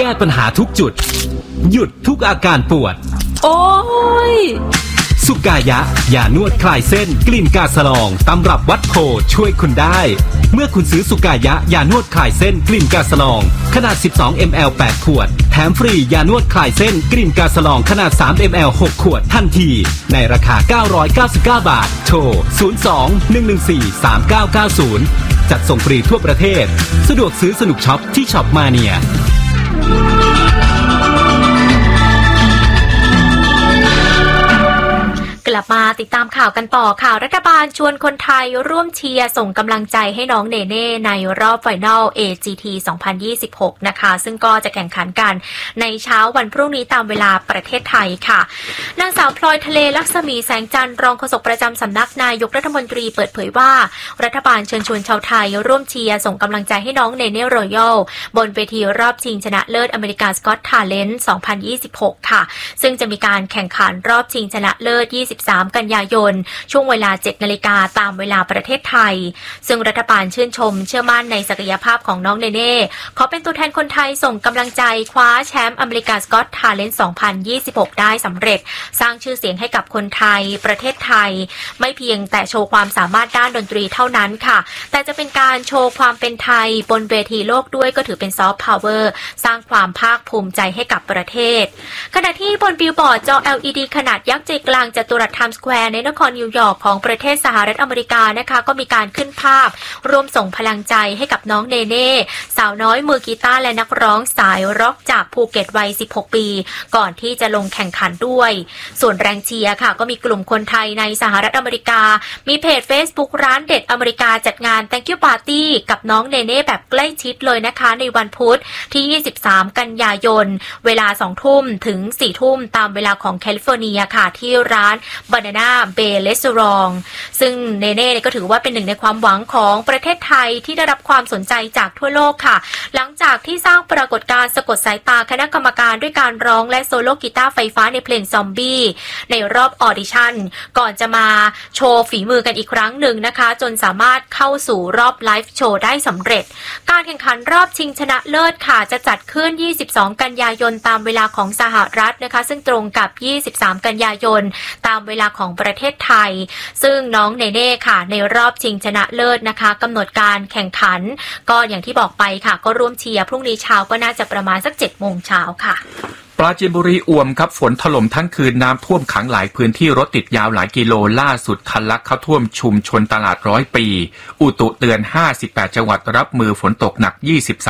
ก้ปัญหาทุกจุดหยุดทุกอาการปวดโอ้ยสุกายะยานวดคลายเส้นกลิ่นกาสลองตำรับวัดโพช่วยคุณได้เมื่อคุณซื้อสุกายะยานวดคลายเส้นกลิ่นกาสลองขนาด12 ml 8 ขวดแถมฟรียานวดคลายเส้นกลิ่นกาสลองขนาด3 ml 6 ขวดทันทีในราคา999 บาทโทร02-114-3990จัดส่งฟรีทั่วประเทศสะดวกซื้อสนุกช็อปที่ช็อปมาเนียกลับมาติดตามข่าวกันต่อข่าวรัฐบาลชวนคนไทยร่วมเชียร์ส่งกำลังใจให้น้องเนเน่ในรอบไฟนอล AGT 2026 นะคะซึ่งก็จะแข่งขันกันในเช้าวันพรุ่งนี้ตามเวลาประเทศไทยค่ะนางสาวพลอยทะเลลักษมีแสงจันทร์รองโฆษกประจำสำนักนายกรัฐมนตรีเปิดเผยว่ารัฐบาลเชิญชวนชาวไทยร่วมเชียร์ส่งกำลังใจให้น้องเนเน่รอยัลบนเวทีรอบชิงชนะเลิศอเมริกันสกอตทาเลนต์ 2026 ค่ะซึ่งจะมีการแข่งขันรอบชิงชนะเลิศ23 กันยายนช่วงเวลา 7 นาฬิกาตามเวลาประเทศไทยซึ่งรัฐบาลชื่นชมเชื่อมั่นในศักยภาพของน้องเนเน่ขอเป็นตัวแทนคนไทยส่งกำลังใจคว้าแชมป์อเมริกันสกอตทาเลนต์ 2026 ได้สำเร็จสร้างชื่อเสียงให้กับคนไทยประเทศไทยไม่เพียงแต่โชว์ความสามารถด้านดนตรีเท่านั้นค่ะแต่จะเป็นการโชว์ความเป็นไทยบนเวทีโลกด้วยก็ถือเป็นซอฟต์พาวเวอร์สร้างความภาคภูมิใจให้กับประเทศขณะที่บนบิลบอร์ดจอ LED ขนาดยักษ์ใจกลางจัตุรัสไทม์สแควร์ในนครนิวยอร์กของประเทศสหรัฐอเมริกานะคะก็มีการขึ้นภาพร่วมส่งพลังใจให้กับน้องเนเน่สาวน้อยมือกีตาร์และนักร้องสายร็อกจากภูเก็ตวัย 16 ปีก่อนที่จะลงแข่งขันด้วยส่วนแรงเชียร์ค่ะก็มีกลุ่มคนไทยในสหรัฐอเมริกามีเพจ Facebook ร้านเด็ดอเมริกาจัดงาน Thank you Party กับน้องเนเน่แบบใกล้ชิดเลยนะคะในวันพุธที่ 23 กันยายนเวลา 2 ทุ่มถึง 4 ทุ่มตามเวลาของแคลิฟอร์เนียค่ะที่ร้าน Banana Bay Restaurant ซึ่งเนเน่ก็ถือว่าเป็นหนึ่งในความหวังของประเทศไทยที่ได้รับความสนใจจากทั่วโลกค่ะหลังจากที่สร้างปรากฏการณ์สะกดสายตาคณะกรรมการด้วยการร้องและโซโล่กีตาร์ไฟฟ้าในเพลงซอมบี้ในรอบออดิชั่นก่อนจะมาโชว์ฝีมือกันอีกครั้งหนึ่งนะคะจนสามารถเข้าสู่รอบไลฟ์โชว์ได้สำเร็จการแข่งขันรอบชิงชนะเลิศค่ะจะจัดขึ้น22 กันยายนตามเวลาของสหรัฐนะคะซึ่งตรงกับ23 กันยายนตามเวลาของประเทศไทยซึ่งน้องเนเน่ค่ะในรอบชิงชนะเลิศนะคะกำหนดการแข่งขันก็อย่างที่บอกไปค่ะก็ร่วมเชียร์พรุ่งนี้เช้าก็น่าจะประมาณสัก 7 โมงเช้าค่ะปราจีนบุรีอ่วมครับฝนถล่มทั้งคืนน้ำท่วมขังหลายพื้นที่รถติดยาวหลายกิโลล่าสุดทะลักเข้าท่วมชุมชนตลาด100 ปีอุตุเตือน58จังหวัดรับมือฝนตกหนัก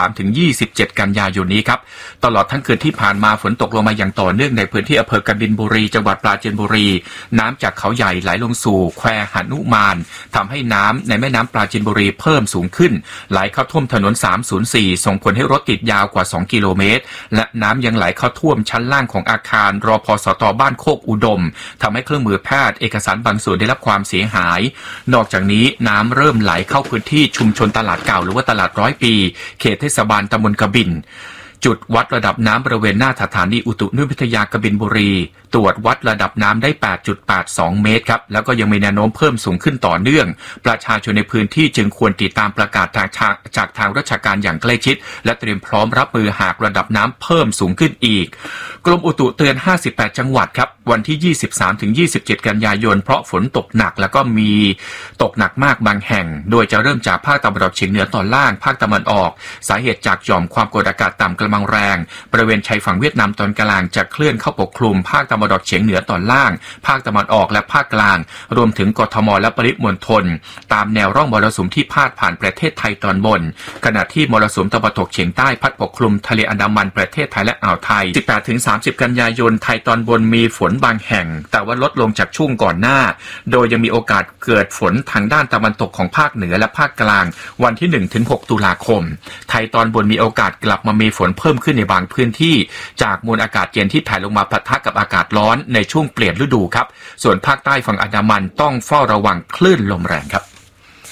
23-27 กันยายนนี้ครับตลอดทั้งคืนที่ผ่านมาฝนตกลงมาอย่างต่อเนื่องในพื้นที่อำเภอกบินบุรีจังหวัดปราจีนบุรีน้ำจากเขาใหญ่ไหลลงสู่แควหนุมานทำให้น้ำในแม่น้ำปราจีนบุรีเพิ่มสูงขึ้นไหลเข้าท่วมถนน304ส่งผลให้รถติดยาวกว่า2 กิโลเมตรและน้ำยังไหลเข้าท่วมชั้นล่างของอาคารรพสต.บ้านโคกอุดมทำให้เครื่องมือแพทย์เอกสารบางส่วนได้รับความเสียหายนอกจากนี้น้ำเริ่มไหลเข้าพื้นที่ชุมชนตลาดเก่าหรือว่าตลาด100 ปีเขตเทศบาลตำบลกบินจุดวัดระดับน้ำบริเวณหน้าสถานีอุตุนิยมวิทยากบินบุรีตรวจวัดระดับน้ำได้ 8.82 เมตรครับแล้วก็ยังมีแนวโน้มเพิ่มสูงขึ้นต่อเนื่องประชาชนในพื้นที่จึงควรติดตามประกาศจากทางราชการอย่างใกล้ชิดและเตรียมพร้อมรับมือหากระดับน้ำเพิ่มสูงขึ้นอีกกรมอุตุเตือน58จังหวัดครับวันที่ 23-27 กันยายนเพราะฝนตกหนักแล้วก็มีตกหนักมากบางแห่งโดยจะเริ่มจากภาคตะวันออกเฉียงเหนือตอนล่างภาคตะวันออกสาเหตุจากหย่อมความกดอากาศต่ำกำลังแรงบริเวณชายฝั่งเวียดนามตอนกลางจะเคลื่อนเข้าปกคลุมภาคตะวันออกเฉียงเหนือตอนล่างภาคตะวันออกและภาคกลางรวมถึงกทมและปริมณฑลตามแนวร่องมรสุมที่พาดผ่านประเทศไทยตอนบนขณะที่มรสุมตะวันตกเฉียงใต้พัดปกคลุมทะเลอันดามันประเทศไทยและอ่าวไทย 18-30 กันยายนไทยตอนบนมีฝนบางแห่งแต่ว่าลดลงจากช่วงก่อนหน้าโดยยังมีโอกาสเกิดฝนทางด้านตะวันตกของภาคเหนือและภาคกลางวันที่ 1-6 ตุลาคมไทยตอนบนมีโอกาสกลับมามีฝนเพิ่มขึ้นในบางพื้นที่จากมวลอากาศเย็นที่แผ่ลงมาปะทะกับอากาศร้อนในช่วงเปลี่ยนฤดูครับส่วนภาคใต้ฝั่งอันดามันต้องเฝ้าระวังคลื่นลมแรงครับ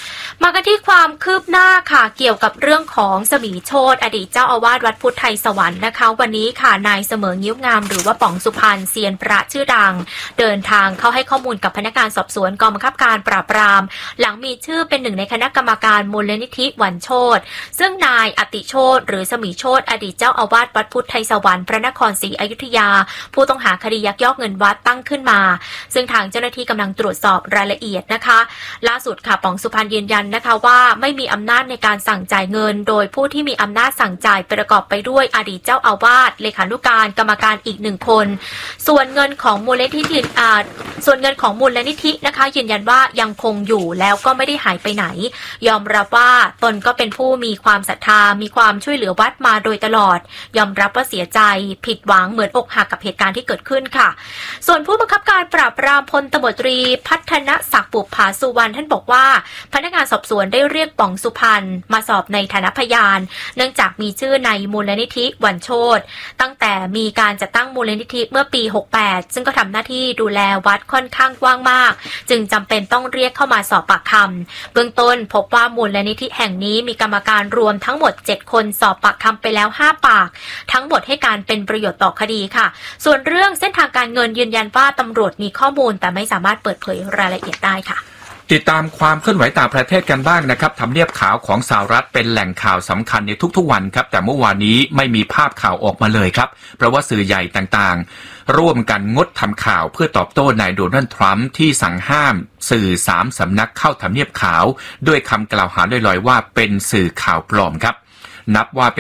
มากันที่ความคืบหน้าค่ะเกี่ยวกับเรื่องของสมีโชติอดีตเจ้าอาวาสวัดพุทธไทยสวรรค์นะคะวันนี้ค่ะนายเสมองิ้วงามหรือว่าป๋องสุพรรณเซียนพระชื่อดังเดินทางเข้าให้ข้อมูลกับพนักงานสอบสวนกองบังคับการปราบปรามหลังมีชื่อเป็นหนึ่งในคณะกรรมการมูลนิธิหวันโชติซึ่งนายอติโชติหรือสมีโชติอดีตเจ้าอาวาสวัดพุทธไทยสวรรค์พระนครศรีอยุธยาผู้ต้องหาคดียักยอกเงินวัดตั้งขึ้นมาซึ่งทางเจ้าหน้าที่กำลังตรวจสอบรายละเอียดนะคะล่าสุดค่ะป๋องสุพรรณยืนยันนะคะว่าไม่มีอำนาจในการสั่งจ่ายเงินโดยผู้ที่มีอำนาจสั่งจ่ายประกอบไปด้วยอดีตเจ้าอาวาสเลขานุการกรรมการอีก1คนส่วนเงินของมูลนิธินะคะยืนยันว่ายังคงอยู่แล้วก็ไม่ได้หายไปไหนยอมรับว่าตนก็เป็นผู้มีความศรัทธามีความช่วยเหลือวัดมาโดยตลอดยอมรับว่าเสียใจผิดหวังเหมือนอกหักกับเหตุการณ์ที่เกิดขึ้นค่ะส่วนผู้บังคับการปราบปรามพลตบตรีพัฒนศักดิ์ปุปผาสุวรรณท่านบอกว่าพนักงานสอบสวนได้เรียกป๋องสุพรรณมาสอบในฐานะพยานเนื่องจากมีชื่อในมูลนิธิหวันโชติตั้งแต่มีการจัดตั้งมูลนิธิเมื่อปี68ซึ่งก็ทำหน้าที่ดูแลวัดค่อนข้างกว้างมากจึงจำเป็นต้องเรียกเข้ามาสอบปากคำเบื้องต้นพบว่ามูลนิธิแห่งนี้มีกรรมการรวมทั้งหมด7คนสอบปากคำไปแล้ว5ปากทั้งหมดให้การเป็นประโยชน์ต่อคดีค่ะส่วนเรื่องเส้นทางการเงินยืนยันว่าตำรวจมีข้อมูลแต่ไม่สามารถเปิดเผยรายละเอียดได้ค่ะติดตามความเคลื่อนไหวต่างประเทศกันบ้างนะครับทำเนียบขาวของสหรัฐเป็นแหล่งข่าวสำคัญในทุกๆวันครับแต่เมื่อวานนี้ไม่มีภาพข่าวออกมาเลยครับเพราะว่าสื่อใหญ่ต่างๆร่วมกันงดทำข่าวเพื่อตอบโต้นายโดนัลด์ทรัมป์ที่สั่งห้ามสื่อ3สำนักเข้าทำเนียบขาวด้วยคำกล่าวหาลอยๆว่าเป็นสื่อข่าวปลอมครับนับว่าเป็น